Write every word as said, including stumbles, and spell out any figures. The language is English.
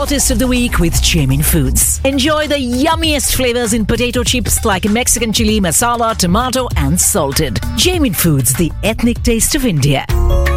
hottest of the week with Jamin Foods. Enjoy the yummiest flavors in potato chips like Mexican chili, masala, tomato and salted. Jamin Foods, the ethnic taste of India.